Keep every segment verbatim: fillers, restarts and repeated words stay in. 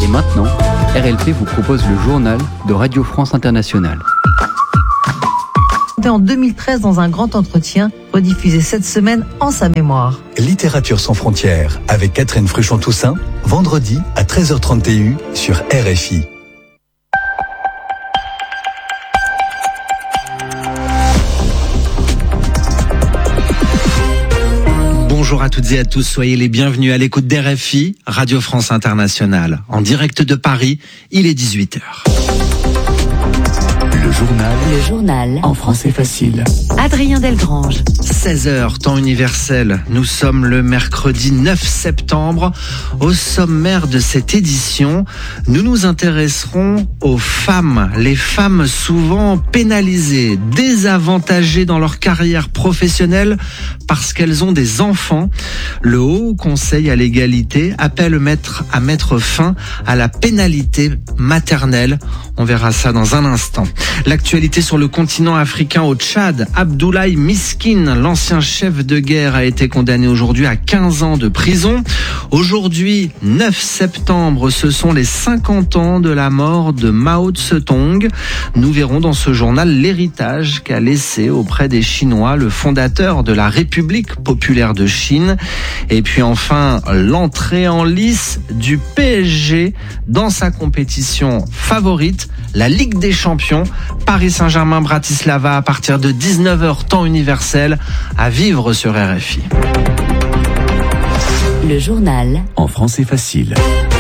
Et maintenant, R L P vous propose le journal de Radio France Internationale. En deux mille treize dans un grand entretien, rediffusé cette semaine en sa mémoire. Littérature sans frontières avec Catherine Fruchon-Toussaint, vendredi à treize heures trente sur R F I. Bonjour à toutes et à tous, soyez les bienvenus à l'écoute d'R F I, Radio France Internationale. En direct de Paris, il est dix-huit heures. Le journal. Le journal. En français facile. Adrien Delgrange. seize heures, temps universel. Nous sommes le mercredi neuf septembre. Au sommaire de cette édition, nous nous intéresserons aux femmes. Les femmes souvent pénalisées, désavantagées dans leur carrière professionnelle parce qu'elles ont des enfants. Le Haut Conseil à l'égalité appelle à mettre fin à la pénalité maternelle. On verra ça dans un instant. L'actualité sur le continent africain au Tchad. Abdoulaye Miskine, l'ancien chef de guerre, a été condamné aujourd'hui à quinze ans de prison. Aujourd'hui, neuf septembre, ce sont les cinquante ans de la mort de Mao Tse-tung. Nous verrons dans ce journal l'héritage qu'a laissé auprès des Chinois le fondateur de la République populaire de Chine. Et puis enfin, l'entrée en lice du P S G dans sa compétition favorite, la Ligue des Champions. Paris Saint-Germain-Bratislava à partir de dix-neuf heures temps universel, à vivre sur R F I. Le journal. En français facile.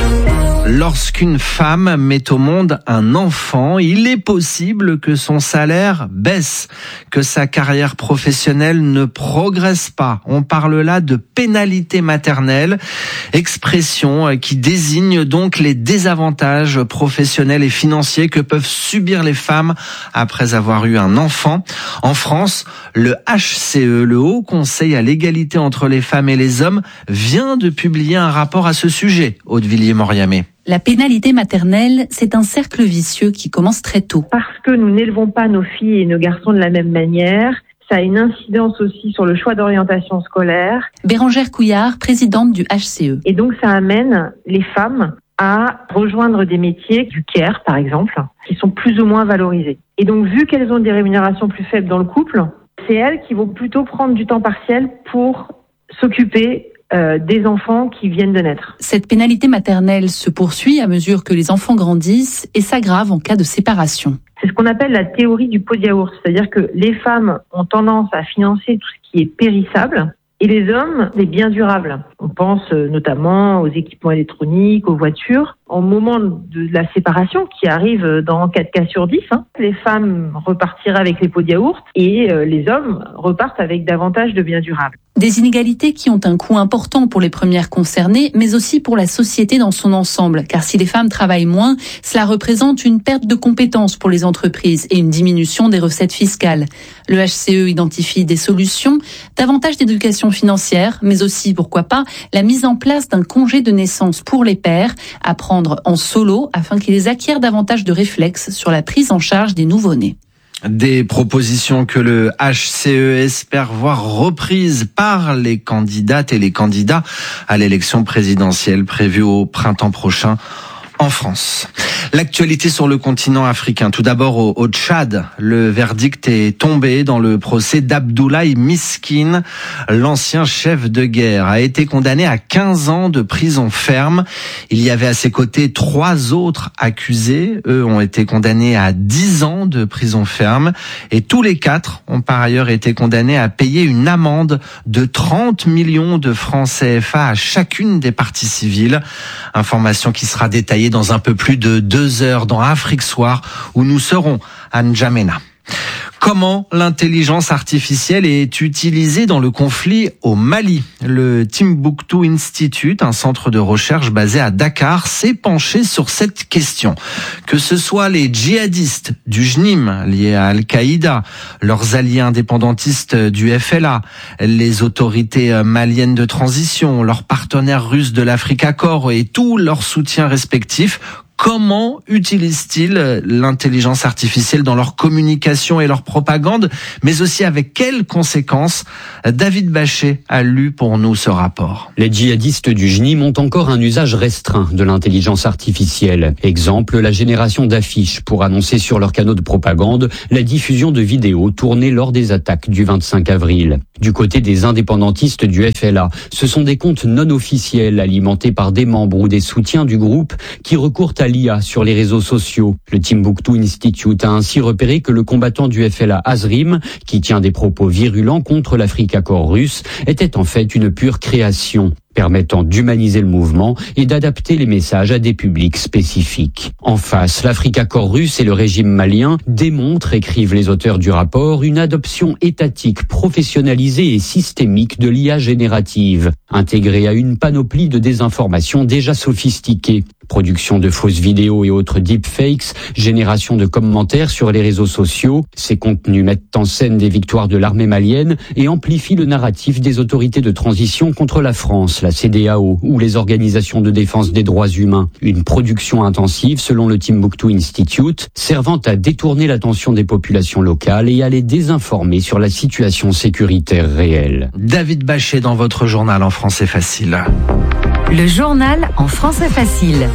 Lorsqu'une femme met au monde un enfant, il est possible que son salaire baisse, que sa carrière professionnelle ne progresse pas. On parle là de pénalité maternelle, expression qui désigne donc les désavantages professionnels et financiers que peuvent subir les femmes après avoir eu un enfant. En France, le H C E, le Haut Conseil à l'égalité entre les femmes et les hommes, vient de publier un rapport à ce sujet. Aude Villiers-Moriamé. La pénalité maternelle, c'est un cercle vicieux qui commence très tôt. Parce que nous n'élevons pas nos filles et nos garçons de la même manière, ça a une incidence aussi sur le choix d'orientation scolaire. Bérangère Couillard, présidente du H C E. Et donc ça amène les femmes à rejoindre des métiers du care, par exemple, qui sont plus ou moins valorisés. Et donc vu qu'elles ont des rémunérations plus faibles dans le couple, c'est elles qui vont plutôt prendre du temps partiel pour s'occuper Euh, des enfants qui viennent de naître. Cette pénalité maternelle se poursuit à mesure que les enfants grandissent et s'aggrave en cas de séparation. C'est ce qu'on appelle la théorie du pot de yaourt, c'est-à-dire que les femmes ont tendance à financer tout ce qui est périssable et les hommes des biens durables. On pense notamment aux équipements électroniques, aux voitures. Au moment de la séparation, qui arrive dans quatre cas sur dix, hein, les femmes repartiraient avec les pots de yaourt et euh, les hommes repartent avec davantage de biens durables. Des inégalités qui ont un coût important pour les premières concernées, mais aussi pour la société dans son ensemble. Car si les femmes travaillent moins, cela représente une perte de compétences pour les entreprises et une diminution des recettes fiscales. Le H C E identifie des solutions, davantage d'éducation financière, mais aussi, pourquoi pas, la mise en place d'un congé de naissance pour les pères, à prendre en solo afin qu'ils acquièrent davantage de réflexes sur la prise en charge des nouveau-nés. Des propositions que le H C E espère voir reprises par les candidates et les candidats à l'élection présidentielle prévue au printemps prochain en France. L'actualité sur le continent africain. Tout d'abord au, au Tchad, le verdict est tombé dans le procès d'Abdoulaye Miskine. L'ancien chef de guerre a été condamné à quinze ans de prison ferme. Il y avait à ses côtés trois autres accusés. Eux ont été condamnés à dix ans de prison ferme. Et tous les quatre ont par ailleurs été condamnés à payer une amende de trente millions de francs C F A à chacune des parties civiles. Information qui sera détaillée dans un peu plus de deux heures dans Afrique Soir, où nous serons à N'Djamena. Comment l'intelligence artificielle est utilisée dans le conflit au Mali? Le Timbuktu Institute, un centre de recherche basé à Dakar, s'est penché sur cette question. Que ce soit les djihadistes du J N I M liés à Al-Qaïda, leurs alliés indépendantistes du F L A, les autorités maliennes de transition, leurs partenaires russes de l'Afrique Accord et tout leur soutien respectif, Comment utilisent-ils l'intelligence artificielle dans leur communication et leur propagande, mais aussi avec quelles conséquences? David Bachet a lu pour nous ce rapport. Les djihadistes du J N I M ont encore un usage restreint de l'intelligence artificielle. Exemple, la génération d'affiches pour annoncer sur leurs canaux de propagande la diffusion de vidéos tournées lors des attaques du vingt-cinq avril. Du côté des indépendantistes du F L A, ce sont des comptes non officiels alimentés par des membres ou des soutiens du groupe qui recourent à l'I A sur les réseaux sociaux. Le Timbuktu Institute a ainsi repéré que le combattant du F L A Azrim, qui tient des propos virulents contre l'Afrique accord russe, était en fait une pure création, permettant d'humaniser le mouvement et d'adapter les messages à des publics spécifiques. En face, l'Afrique corps russe et le régime malien démontrent, écrivent les auteurs du rapport, une adoption étatique, professionnalisée et systémique de l'I A générative, intégrée à une panoplie de désinformation déjà sophistiquée. Production de fausses vidéos et autres deepfakes, génération de commentaires sur les réseaux sociaux. Ces contenus mettent en scène des victoires de l'armée malienne et amplifient le narratif des autorités de transition contre la France, la C D A O ou les organisations de défense des droits humains. Une production intensive, selon le Timbuktu Institute, servant à détourner l'attention des populations locales et à les désinformer sur la situation sécuritaire réelle. David Bachet dans votre journal en français facile. Le journal en français facile.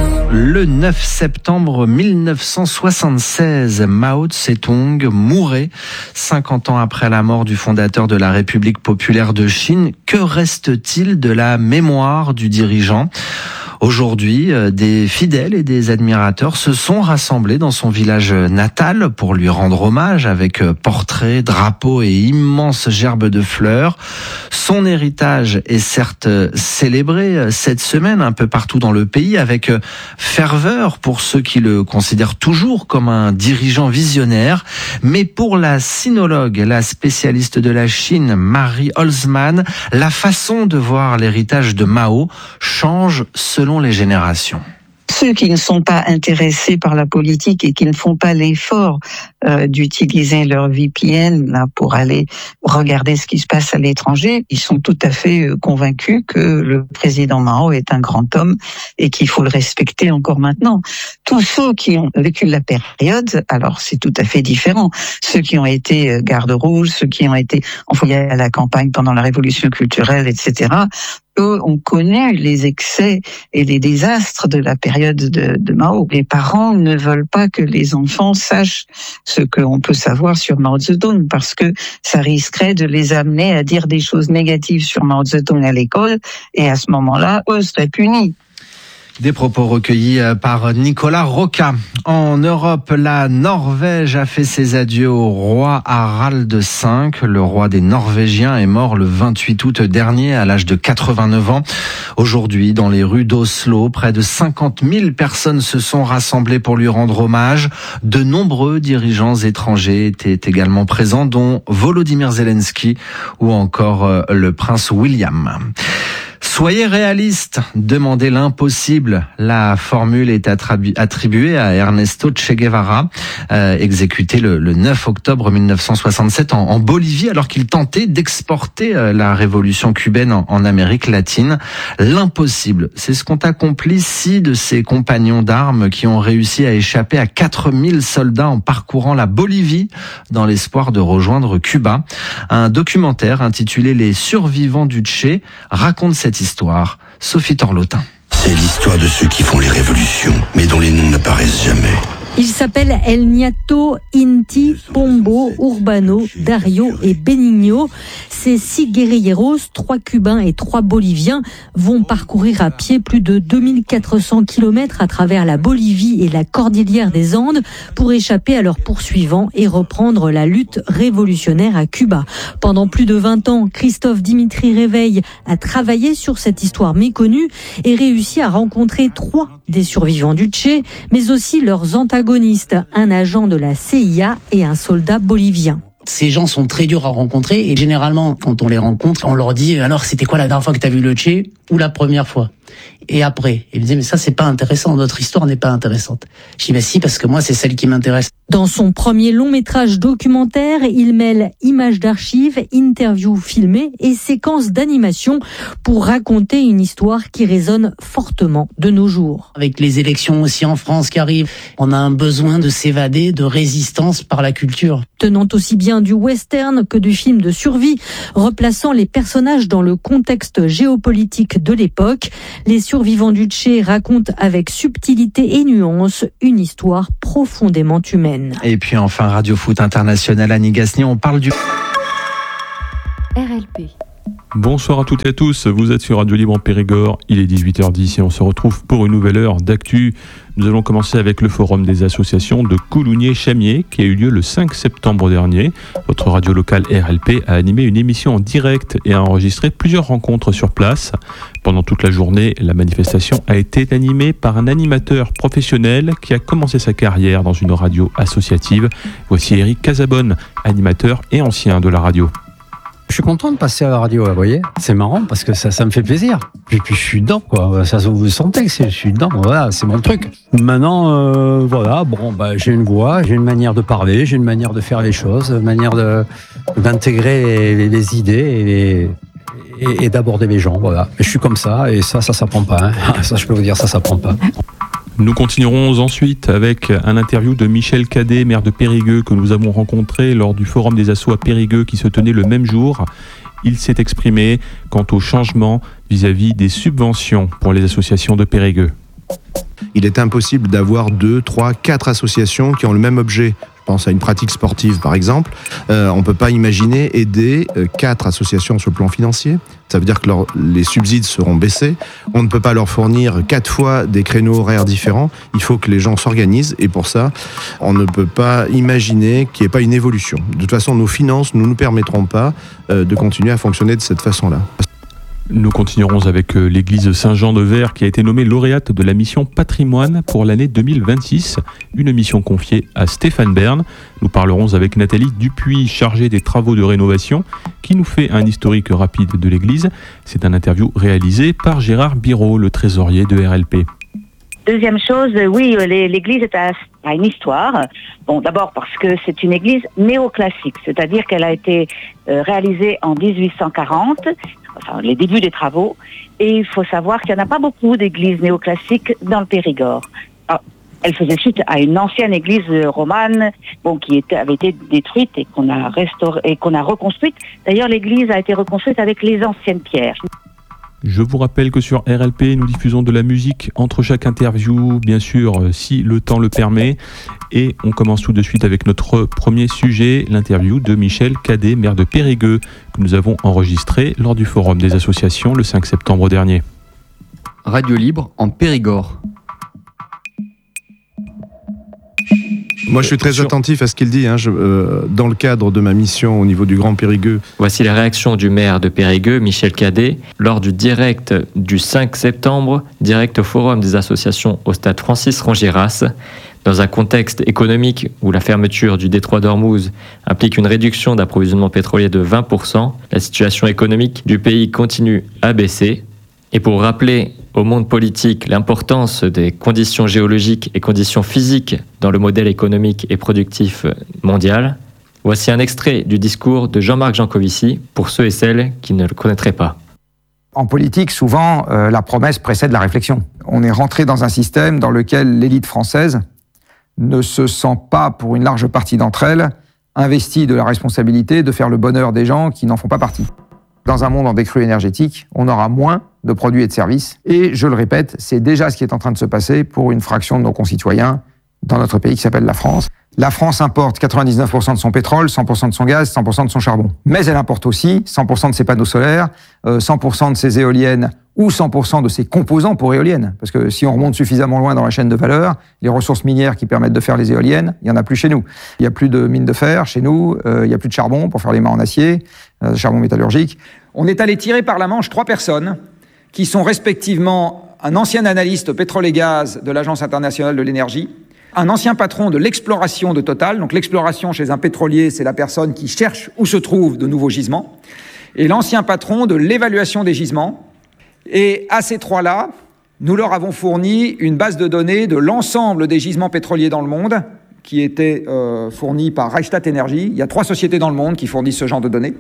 Le neuf septembre mille neuf cent soixante-seize, Mao Tse-tung mourait, cinquante ans après la mort du fondateur de la République populaire de Chine. Que reste-t-il de la mémoire du dirigeant ? Aujourd'hui, des fidèles et des admirateurs se sont rassemblés dans son village natal pour lui rendre hommage avec portraits, drapeaux et immenses gerbes de fleurs. Son héritage est certes célébré cette semaine un peu partout dans le pays avec ferveur pour ceux qui le considèrent toujours comme un dirigeant visionnaire. Mais pour la sinologue, la spécialiste de la Chine, Marie Holzman, la façon de voir l'héritage de Mao change selon les générations. Ceux qui ne sont pas intéressés par la politique et qui ne font pas l'effort euh, d'utiliser leur V P N là, pour aller regarder ce qui se passe à l'étranger, ils sont tout à fait euh, convaincus que le président Mao est un grand homme et qu'il faut le respecter encore maintenant. Tous ceux qui ont vécu la période, alors c'est tout à fait différent. Ceux qui ont été euh, gardes rouges, ceux qui ont été envoyés à la campagne pendant la révolution culturelle, et cetera, eux ont connu les excès et les désastres de la période de, de Mao. Les parents ne veulent pas que les enfants sachent ce qu'on peut savoir sur Mao Zedong parce que ça risquerait de les amener à dire des choses négatives sur Mao Zedong à l'école et à ce moment-là, eux seraient punis. Des propos recueillis par Nicolas Roca. En Europe, la Norvège a fait ses adieux au roi Harald cinq. Le roi des Norvégiens est mort le vingt-huit août dernier à l'âge de quatre-vingt-neuf ans. Aujourd'hui, dans les rues d'Oslo, près de cinquante mille personnes se sont rassemblées pour lui rendre hommage. De nombreux dirigeants étrangers étaient également présents, dont Volodymyr Zelensky ou encore le prince William. Soyez réaliste, demandez l'impossible. La formule est attribuée à Ernesto Che Guevara, euh, exécuté le, le neuf octobre mille neuf cent soixante-sept en, en Bolivie, alors qu'il tentait d'exporter euh, la révolution cubaine en, en Amérique latine. L'impossible, c'est ce qu'ont accompli six de ses compagnons d'armes qui ont réussi à échapper à quatre mille soldats en parcourant la Bolivie dans l'espoir de rejoindre Cuba. Un documentaire intitulé Les survivants du Che raconte cette histoire. Sophie Torlotin. C'est l'histoire de ceux qui font les révolutions, mais dont les noms n'apparaissent jamais. Il s'appelle El Niato, Inti, Pombo, Urbano, Dario et Benigno. Ces six guerrilleros, trois Cubains et trois Boliviens, vont parcourir à pied plus de deux mille quatre cents kilomètres à travers la Bolivie et la cordillère des Andes pour échapper à leurs poursuivants et reprendre la lutte révolutionnaire à Cuba. Pendant plus de vingt ans, Christophe Dimitri Réveil a travaillé sur cette histoire méconnue et réussi à rencontrer trois des survivants du Che, mais aussi leurs antagonistes, un agent de la C I A et un soldat bolivien. Ces gens sont très durs à rencontrer et généralement, quand on les rencontre, on leur dit « Alors, c'était quoi la dernière fois que tu as vu le Che ?» ou la première fois. Et après, ils me disaient « Mais ça, c'est pas intéressant, notre histoire n'est pas intéressante. » Je dis « Mais si, parce que moi, c'est celle qui m'intéresse. » Dans son premier long métrage documentaire, il mêle images d'archives, interviews filmées et séquences d'animation pour raconter une histoire qui résonne fortement de nos jours. Avec les élections aussi en France qui arrivent, on a un besoin de s'évader, de résistance par la culture. Tenant aussi bien du western que du film de survie, replaçant les personnages dans le contexte géopolitique de l'époque, les survivants du Tché racontent avec subtilité et nuance une histoire profondément humaine. Et puis enfin, Radio Foot International, Annie Gasnier, on parle du... R L P. Bonsoir à toutes et à tous, vous êtes sur Radio Libre en Périgord, il est dix-huit heures dix et on se retrouve pour une nouvelle heure d'actu. Nous allons commencer avec le forum des associations de Coulounier-Chamiers qui a eu lieu le cinq septembre dernier. Votre radio locale R L P a animé une émission en direct et a enregistré plusieurs rencontres sur place. Pendant toute la journée, la manifestation a été animée par un animateur professionnel qui a commencé sa carrière dans une radio associative. Voici Eric Casabonne, animateur et ancien de la radio. Je suis content de passer à la radio, vous voyez. C'est marrant parce que ça, ça me fait plaisir. Puis, puis je suis dedans, quoi. Ça, vous sentez que je suis dedans. Voilà, c'est mon truc. Maintenant, euh, voilà, bon, bah, j'ai une voix, j'ai une manière de parler, j'ai une manière de faire les choses, une manière de, d'intégrer les, les idées et, les, et, et d'aborder les gens, voilà. Et je suis comme ça, et ça, ça s'apprend pas. Hein. Ça, je peux vous dire, ça s'apprend pas. Nous continuerons ensuite avec un interview de Michel Cadet, maire de Périgueux, que nous avons rencontré lors du forum des assos à Périgueux qui se tenait le même jour. Il s'est exprimé quant au changement vis-à-vis des subventions pour les associations de Périgueux. Il est impossible d'avoir deux, trois, quatre associations qui ont le même objet. Je pense à une pratique sportive par exemple. Euh, on ne peut pas imaginer aider euh, quatre associations sur le plan financier. Ça veut dire que leur, les subsides seront baissés. On ne peut pas leur fournir quatre fois des créneaux horaires différents. Il faut que les gens s'organisent et pour ça, on ne peut pas imaginer qu'il n'y ait pas une évolution. De toute façon, nos finances ne nous permettront pas euh, de continuer à fonctionner de cette façon-là. Nous continuerons avec l'église Saint-Jean-de-Vert qui a été nommée lauréate de la mission Patrimoine pour l'année deux mille vingt-six, une mission confiée à Stéphane Bern. Nous parlerons avec Nathalie Dupuis, chargée des travaux de rénovation, qui nous fait un historique rapide de l'église. C'est un interview réalisé par Gérard Biraud, le trésorier de R L P. Deuxième chose, oui, l'église est à, à une histoire. Bon, d'abord parce que c'est une église néoclassique, c'est-à-dire qu'elle a été euh, réalisée en dix-huit cent quarante, enfin les débuts des travaux, et il faut savoir qu'il n'y en a pas beaucoup d'églises néoclassiques dans le Périgord. Alors, elle faisait suite à une ancienne église romane, bon, qui était, avait été détruite et qu'on a restauré, et qu'on a reconstruite. D'ailleurs, l'église a été reconstruite avec les anciennes pierres. Je vous rappelle que sur R L P, nous diffusons de la musique entre chaque interview, bien sûr, si le temps le permet. Et on commence tout de suite avec notre premier sujet, l'interview de Michel Cadet, maire de Périgueux, que nous avons enregistré lors du forum des associations le cinq septembre dernier. Radio Libre en Périgord. Moi, je suis très attentif à ce qu'il dit. Hein. Je, euh, dans le cadre de ma mission au niveau du Grand Périgueux. Voici la réaction du maire de Périgueux, Michel Cadet, lors du direct du cinq septembre, direct au forum des associations au stade Francis Rongiras. Dans un contexte économique où la fermeture du détroit d'Ormuz implique une réduction d'approvisionnement pétrolier de vingt pour cent, la situation économique du pays continue à baisser. Et pour rappeler au monde politique l'importance des conditions géologiques et conditions physiques dans le modèle économique et productif mondial, voici un extrait du discours de Jean-Marc Jancovici pour ceux et celles qui ne le connaîtraient pas. En politique, souvent, euh, la promesse précède la réflexion. On est rentré dans un système dans lequel l'élite française ne se sent pas, pour une large partie d'entre elles, investie de la responsabilité de faire le bonheur des gens qui n'en font pas partie. Dans un monde en décrue énergétique, on aura moins de produits et de services. Et je le répète, c'est déjà ce qui est en train de se passer pour une fraction de nos concitoyens dans notre pays qui s'appelle la France. La France importe quatre-vingt-dix-neuf pour cent de son pétrole, cent pour cent de son gaz, cent pour cent de son charbon. Mais elle importe aussi cent pour cent de ses panneaux solaires, cent pour cent de ses éoliennes ou cent pour cent de ses composants pour éoliennes. Parce que si on remonte suffisamment loin dans la chaîne de valeur, les ressources minières qui permettent de faire les éoliennes, il n'y en a plus chez nous. Il n'y a plus de mines de fer chez nous, euh, il n'y a plus de charbon pour faire les mâts en acier, euh, charbon métallurgique. On est allé tirer par la manche trois personnes qui sont respectivement un ancien analyste pétrole et gaz de l'Agence internationale de l'énergie, un ancien patron de l'exploration de Total. Donc l'exploration chez un pétrolier, c'est la personne qui cherche où se trouvent de nouveaux gisements, et l'ancien patron de l'évaluation des gisements. Et à ces trois-là, nous leur avons fourni une base de données de l'ensemble des gisements pétroliers dans le monde, qui était euh, fourni par Reichstadt Energy. Il y a trois sociétés dans le monde qui fournissent ce genre de données.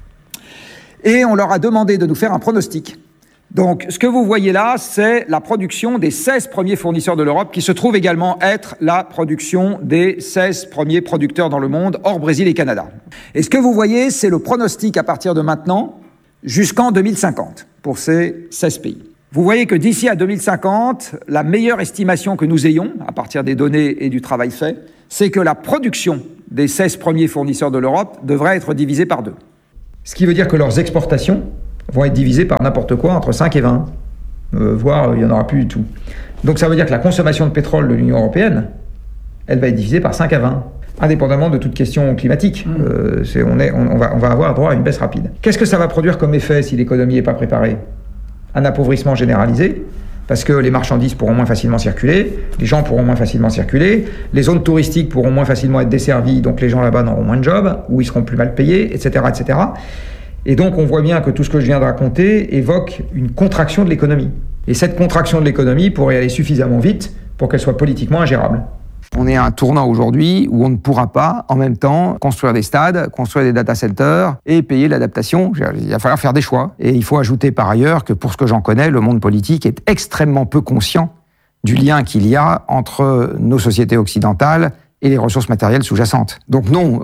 Et on leur a demandé de nous faire un pronostic. Donc, ce que vous voyez là, c'est la production des seize premiers fournisseurs de l'Europe, qui se trouve également être la production des seize premiers producteurs dans le monde, hors Brésil et Canada. Et ce que vous voyez, c'est le pronostic à partir de maintenant, jusqu'en deux mille cinquante, pour ces seize pays. Vous voyez que d'ici à deux mille cinquante, la meilleure estimation que nous ayons, à partir des données et du travail fait, c'est que la production des seize premiers fournisseurs de l'Europe devrait être divisée par deux. Ce qui veut dire que leurs exportations vont être divisées par n'importe quoi, entre cinq et vingt, euh, voire il n'y en aura plus du tout. Donc ça veut dire que la consommation de pétrole de l'Union européenne, elle va être divisée par cinq à vingt, indépendamment de toute question climatique. Mmh. Euh, c'est, on, est, on, on, va, on va avoir droit à une baisse rapide. Qu'est-ce que ça va produire comme effet si l'économie n'est pas préparée ? Un appauvrissement généralisé, parce que les marchandises pourront moins facilement circuler, les gens pourront moins facilement circuler, les zones touristiques pourront moins facilement être desservies, donc les gens là-bas n'auront moins de jobs, ou ils seront plus mal payés, et cetera, et cetera. Et donc on voit bien que tout ce que je viens de raconter évoque une contraction de l'économie. Et cette contraction de l'économie pourrait aller suffisamment vite pour qu'elle soit politiquement ingérable. On est à un tournant aujourd'hui où on ne pourra pas, en même temps, construire des stades, construire des data centers et payer l'adaptation. Il va falloir faire des choix. Et il faut ajouter par ailleurs que, pour ce que j'en connais, le monde politique est extrêmement peu conscient du lien qu'il y a entre nos sociétés occidentales et les ressources matérielles sous-jacentes. Donc non,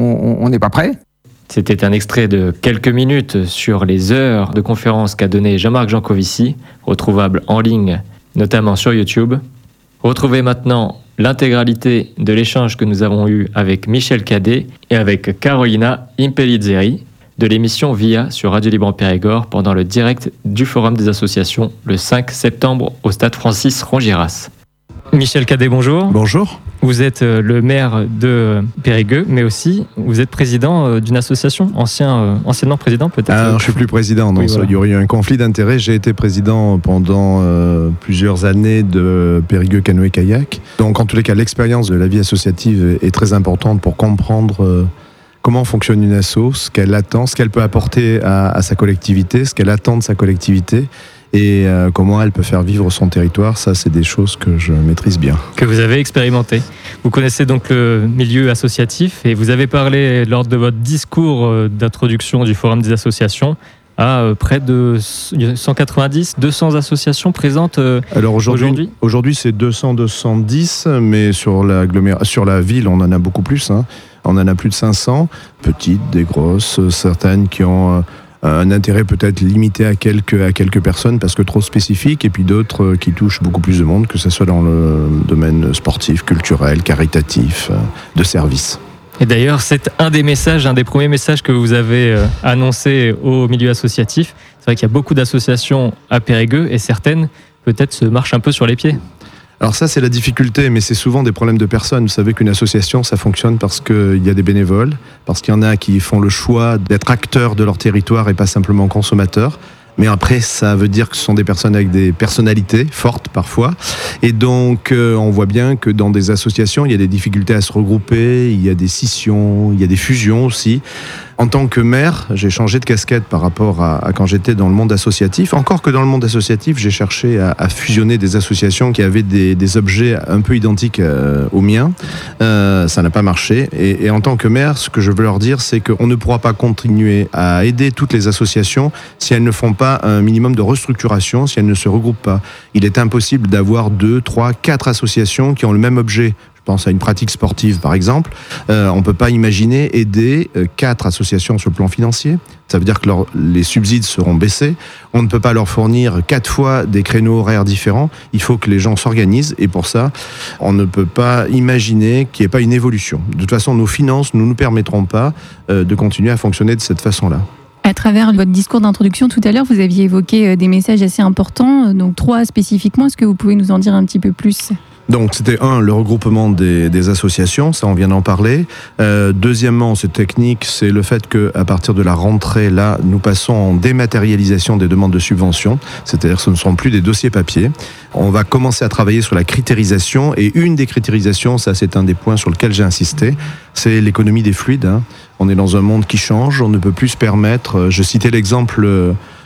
on n'est pas prêt. C'était un extrait de quelques minutes sur les heures de conférence qu'a donné Jean-Marc Jancovici, retrouvable en ligne, notamment sur YouTube. Retrouvez maintenant l'intégralité de l'échange que nous avons eu avec Michel Cadet et avec Carolina Impellizzeri de l'émission Via sur Radio Libre en Périgord pendant le direct du Forum des associations le cinq septembre au stade Francis Rongiras. Michel Cadet, bonjour. Bonjour. Vous êtes le maire de Périgueux, mais aussi vous êtes président d'une association, ancien, anciennement président peut-être. Ah, je ne suis plus président, donc oui, voilà. Il y aurait eu un conflit d'intérêts. J'ai été président pendant euh, plusieurs années de Périgueux Canoë Kayak. Donc en tous les cas, l'expérience de la vie associative est très importante pour comprendre euh, comment fonctionne une asso, ce qu'elle attend, ce qu'elle peut apporter à, à sa collectivité, ce qu'elle attend de sa collectivité. Et euh, comment elle peut faire vivre son territoire, ça c'est des choses que je maîtrise bien. Que vous avez expérimenté. Vous connaissez donc le milieu associatif et vous avez parlé lors de votre discours d'introduction du Forum des associations à près de cent quatre-vingt-dix, deux cents associations présentes Alors aujourd'hui. aujourd'hui Aujourd'hui c'est deux cents, deux cent dix, mais sur la, sur la ville on en a beaucoup plus. Hein. On en a plus de cinq cents, petites, des grosses, certaines qui ont un intérêt peut-être limité à quelques, à quelques personnes parce que trop spécifique, et puis d'autres qui touchent beaucoup plus de monde, que ce soit dans le domaine sportif, culturel, caritatif, de service. Et d'ailleurs, c'est un des messages, un des premiers messages que vous avez annoncé au milieu associatif. C'est vrai qu'il y a beaucoup d'associations à Périgueux et certaines peut-être se marchent un peu sur les pieds. Alors ça, c'est la difficulté, mais c'est souvent des problèmes de personnes. Vous savez qu'une association, ça fonctionne parce qu'il y a des bénévoles, parce qu'il y en a qui font le choix d'être acteurs de leur territoire et pas simplement consommateurs. Mais après, ça veut dire que ce sont des personnes avec des personnalités fortes parfois. Et donc, euh, on voit bien que dans des associations, il y a des difficultés à se regrouper, il y a des scissions, il y a des fusions aussi. En tant que maire, j'ai changé de casquette par rapport à, à quand j'étais dans le monde associatif. Encore que dans le monde associatif, j'ai cherché à, à fusionner des associations qui avaient des, des objets un peu identiques euh, aux miens. Euh, ça n'a pas marché. Et, et en tant que maire, ce que je veux leur dire, c'est qu'on ne pourra pas continuer à aider toutes les associations si elles ne font pas un minimum de restructuration, si elles ne se regroupent pas. Il est impossible d'avoir deux, trois, quatre associations qui ont le même objet. Je pense à une pratique sportive par exemple, euh, on ne peut pas imaginer aider euh, quatre associations sur le plan financier. Ça veut dire que leur, les subsides seront baissés. On ne peut pas leur fournir quatre fois des créneaux horaires différents. Il faut que les gens s'organisent et pour ça, on ne peut pas imaginer qu'il n'y ait pas une évolution. De toute façon, nos finances ne nous permettront pas euh, de continuer à fonctionner de cette façon-là. À travers votre discours d'introduction tout à l'heure, vous aviez évoqué des messages assez importants, donc trois spécifiquement. Est-ce que vous pouvez nous en dire un petit peu plus ? Donc c'était un, le regroupement des, des associations, ça on vient d'en parler. Euh, deuxièmement, c'est technique, c'est le fait qu'à partir de la rentrée, là, nous passons en dématérialisation des demandes de subventions, c'est-à-dire que ce ne seront plus des dossiers papier. On va commencer à travailler sur la critérisation, et une des critérisations, ça c'est un des points sur lequel j'ai insisté, c'est l'économie des fluides. Hein. On est dans un monde qui change, on ne peut plus se permettre, je citais l'exemple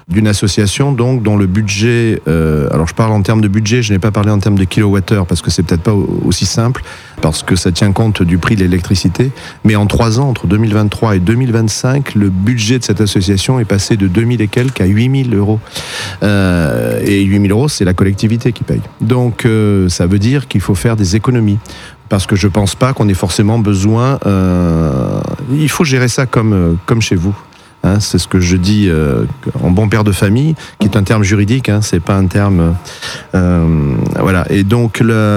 d'une association donc dont le budget, euh, alors je parle en termes de budget, je n'ai pas parlé en termes de kilowattheure parce que c'est peut-être pas aussi simple, parce que ça tient compte du prix de l'électricité, mais en trois ans, entre deux mille vingt-trois et deux mille vingt-cinq, le budget de cette association est passé de deux mille et quelques à huit mille euros. Euh, et huit mille euros, c'est la collectivité qui paye. Donc euh, ça veut dire qu'il faut faire des économies. Parce que je pense pas qu'on ait forcément besoin. Euh, il faut gérer ça comme comme chez vous. Hein, c'est ce que je dis euh, en bon père de famille, qui est un terme juridique. Hein, c'est pas un terme. Euh, voilà. Et donc,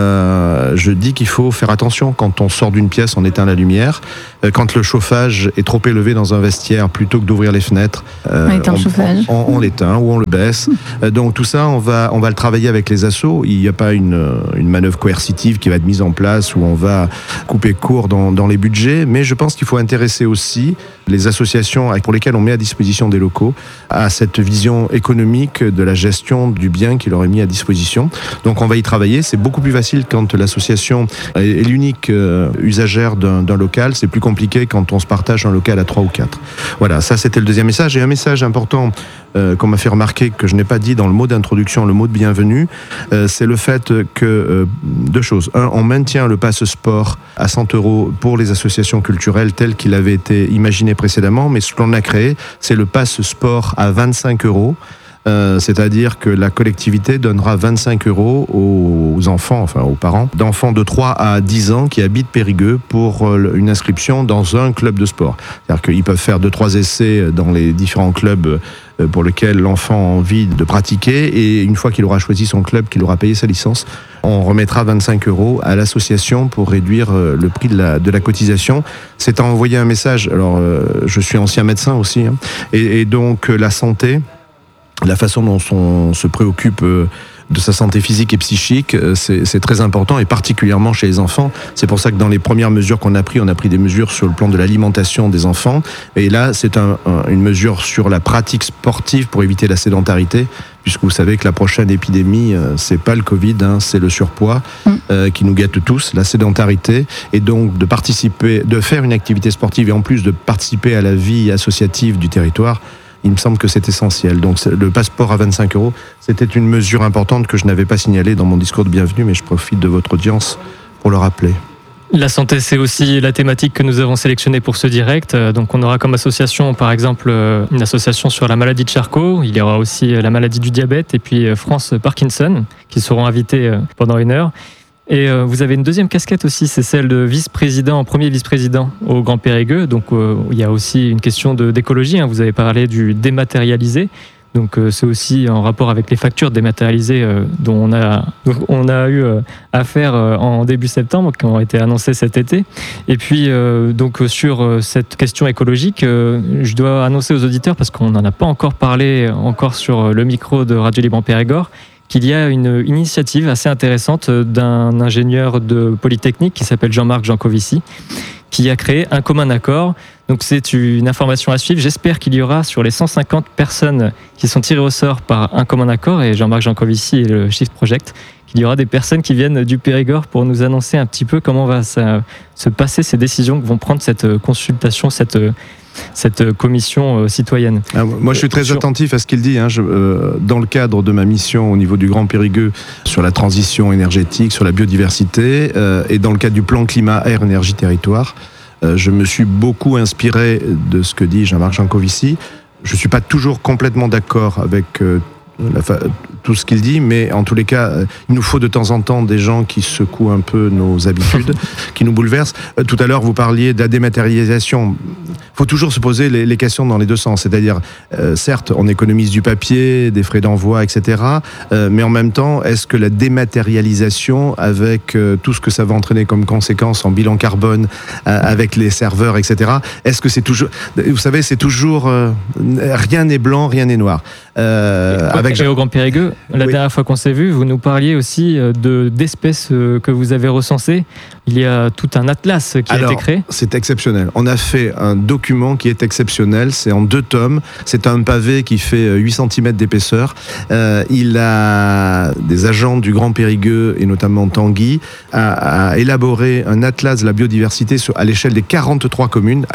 le, je dis qu'il faut faire attention quand on sort d'une pièce, on éteint la lumière. Euh, quand le chauffage est trop élevé dans un vestiaire, plutôt que d'ouvrir les fenêtres, euh, on, on, on, on l'éteint ou on le baisse. Euh, donc tout ça, on va on va le travailler avec les assos. Il n'y a pas une une manœuvre coercitive qui va être mise en place où on va couper court dans dans les budgets. Mais je pense qu'il faut intéresser aussi les associations pour lesquelles on met à disposition des locaux à cette vision économique de la gestion du bien qui leur est mis à disposition. Donc on va y travailler. C'est beaucoup plus facile quand l'association est l'unique usagère d'un, d'un local. C'est plus compliqué quand on se partage un local à trois ou quatre. Voilà, ça c'était le deuxième message. Et un message important euh, qu'on m'a fait remarquer, que je n'ai pas dit dans le mot d'introduction, le mot de bienvenue, euh, c'est le fait que, euh, deux choses. Un, on maintient le pass sport à cent euros pour les associations culturelles tel qu'il avait été imaginé précédemment, mais ce qu'on a créé, c'est le pass sport à vingt-cinq euros. Euh, c'est-à-dire que la collectivité donnera vingt-cinq euros aux enfants, enfin aux parents, d'enfants de trois à dix ans qui habitent Périgueux pour une inscription dans un club de sport. C'est-à-dire qu'ils peuvent faire deux, trois essais dans les différents clubs pour lesquels l'enfant a envie de pratiquer, et une fois qu'il aura choisi son club, qu'il aura payé sa licence, on remettra vingt-cinq euros à l'association pour réduire le prix de la, de la cotisation. C'est à envoyer un message. Alors, euh, je suis ancien médecin aussi, hein, et, et donc la santé, la façon dont on se préoccupe de sa santé physique et psychique, c'est, c'est très important, et particulièrement chez les enfants. C'est pour ça que dans les premières mesures qu'on a prises, on a pris des mesures sur le plan de l'alimentation des enfants. Et là, c'est un, un, une mesure sur la pratique sportive pour éviter la sédentarité, puisque vous savez que la prochaine épidémie, c'est pas le Covid, hein, c'est le surpoids euh, qui nous guette tous, la sédentarité. Et donc de participer, de faire une activité sportive et en plus de participer à la vie associative du territoire, il me semble que c'est essentiel. Donc le passeport à vingt-cinq euros, c'était une mesure importante que je n'avais pas signalée dans mon discours de bienvenue, mais je profite de votre audience pour le rappeler. La santé, c'est aussi la thématique que nous avons sélectionnée pour ce direct. Donc on aura comme association, par exemple, une association sur la maladie de Charcot. Il y aura aussi la maladie du diabète et puis France Parkinson qui seront invités pendant une heure. Et euh, vous avez une deuxième casquette aussi, c'est celle de vice-président, premier vice-président au Grand Périgueux. Donc euh, il y a aussi une question de, d'écologie, hein. Vous avez parlé du dématérialisé. Donc euh, c'est aussi en rapport avec les factures dématérialisées euh, dont on a, on a eu euh, affaire euh, en début septembre, qui ont été annoncées cet été. Et puis euh, donc sur euh, cette question écologique, euh, je dois annoncer aux auditeurs, parce qu'on n'en a pas encore parlé encore sur le micro de Radio Libre en Périgord, qu'il y a une initiative assez intéressante d'un ingénieur de Polytechnique qui s'appelle Jean-Marc Jancovici, qui a créé un commun accord. Donc c'est une information à suivre. J'espère qu'il y aura sur les cent cinquante personnes qui sont tirées au sort par un commun accord, et Jean-Marc Jancovici est le Shift Project, qu'il y aura des personnes qui viennent du Périgord pour nous annoncer un petit peu comment va ça, se passer ces décisions que vont prendre cette consultation, cette cette commission euh, citoyenne. Ah, moi, je suis très sur... attentif à ce qu'il dit. Hein. Je, euh, dans le cadre de ma mission au niveau du Grand Périgueux sur la transition énergétique, sur la biodiversité, euh, et dans le cadre du plan climat, air, énergie, territoire, euh, je me suis beaucoup inspiré de ce que dit Jean-Marc Jancovici. Je ne suis pas toujours complètement d'accord avec euh, la fa... tout ce qu'il dit, mais en tous les cas, euh, il nous faut de temps en temps des gens qui secouent un peu nos habitudes, qui nous bouleversent. Euh, tout à l'heure, vous parliez de la dématérialisation. Il faut toujours se poser les, les questions dans les deux sens. C'est-à-dire, euh, certes, on économise du papier, des frais d'envoi, et cetera. Euh, mais en même temps, est-ce que la dématérialisation, avec euh, tout ce que ça va entraîner comme conséquence en bilan carbone, euh, avec les serveurs, et cetera, est-ce que c'est toujours... Vous savez, c'est toujours... Euh, rien n'est blanc, rien n'est noir. Euh, et, avec... et au Grand Périgueux, la oui. dernière fois qu'on s'est vu, vous nous parliez aussi de, d'espèces que vous avez recensées. Il y a tout un atlas qui Alors, a été créé. C'est exceptionnel. On a fait un document qui est exceptionnel. C'est en deux tomes. C'est un pavé qui fait huit centimètres d'épaisseur. Euh, il a des agents du Grand Périgueux, et notamment Tanguy, à, à élaborer un atlas de la biodiversité sur, à l'échelle des quarante-trois communes. Alors,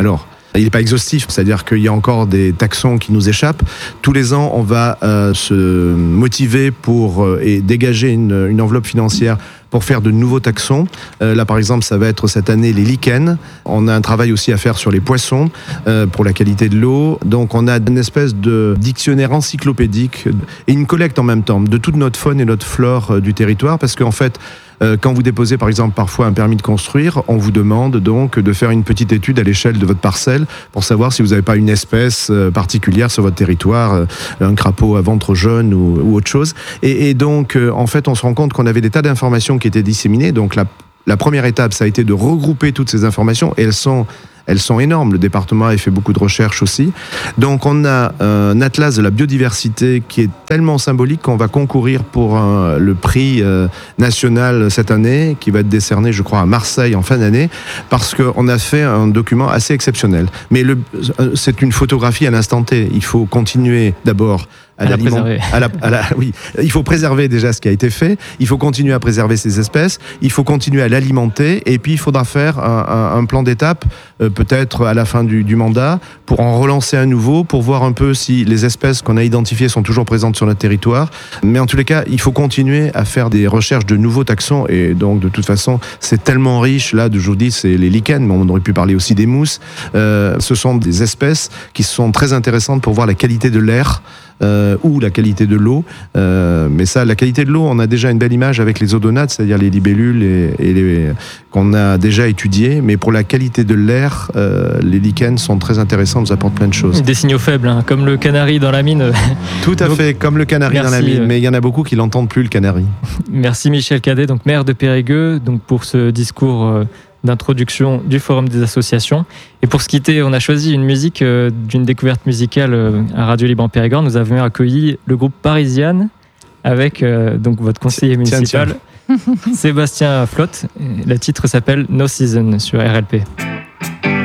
Il n'est pas exhaustif, c'est-à-dire qu'il y a encore des taxons qui nous échappent. Tous les ans, on va euh, se motiver pour euh, et dégager une, une enveloppe financière pour faire de nouveaux taxons. Euh, là, par exemple, ça va être cette année les lichens. On a un travail aussi à faire sur les poissons euh, pour la qualité de l'eau. Donc, on a une espèce de dictionnaire encyclopédique et une collecte en même temps de toute notre faune et notre flore euh, du territoire, parce qu'en fait, euh, quand vous déposez, par exemple, parfois un permis de construire, on vous demande donc de faire une petite étude à l'échelle de votre parcelle pour savoir si vous n'avez pas une espèce euh, particulière sur votre territoire, euh, un crapaud à ventre jaune ou, ou autre chose. Et, et donc, euh, en fait, on se rend compte qu'on avait des tas d'informations qui étaient disséminées. Donc, la, la première étape, ça a été de regrouper toutes ces informations. Et elles sont... Elles sont énormes. Le département a fait beaucoup de recherches aussi. Donc, on a un atlas de la biodiversité qui est tellement symbolique qu'on va concourir pour un, le prix euh, national cette année, qui va être décerné, je crois, à Marseille en fin d'année, parce qu'on a fait un document assez exceptionnel. Mais le, c'est une photographie à l'instant T. Il faut continuer d'abord à, à la préserver. À la, à la, oui, il faut préserver déjà ce qui a été fait. Il faut continuer à préserver ces espèces. Il faut continuer à l'alimenter. Et puis, il faudra faire un, un, un plan d'étape, euh, peut-être à la fin du, du mandat, pour en relancer un nouveau, pour voir un peu si les espèces qu'on a identifiées sont toujours présentes sur notre territoire. Mais en tous les cas, il faut continuer à faire des recherches de nouveaux taxons. Et donc, de toute façon, c'est tellement riche. Là, d'aujourd'hui, c'est les lichens, mais on aurait pu parler aussi des mousses. Euh, ce sont des espèces qui sont très intéressantes pour voir la qualité de l'air. Euh, ou la qualité de l'eau. Euh, mais ça, la qualité de l'eau, on a déjà une belle image avec les odonates, c'est-à-dire les libellules et, et les, qu'on a déjà étudiées. Mais pour la qualité de l'air, euh, les lichens sont très intéressants, nous apportent plein de choses. Des signaux faibles, hein, comme le canari dans la mine. Tout à donc, fait, comme le canari merci, dans la mine. euh... Mais il y en a beaucoup qui l'entendent plus, le canari. Merci Michel Cadet, donc maire de Périgueux, donc pour ce discours euh, d'introduction du Forum des associations. Et pour se quitter, on a choisi une musique euh, d'une découverte musicale euh, à Radio Libre en Périgord. Nous avons accueilli le groupe Parisiane avec euh, donc votre conseiller tiens, municipal tiens. Sébastien Flotte. Le titre s'appelle No Season sur R L P.